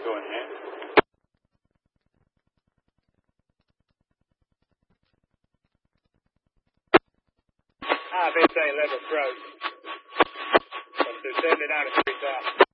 Go ahead. High VSA level approach. Up to 79 at 3,000.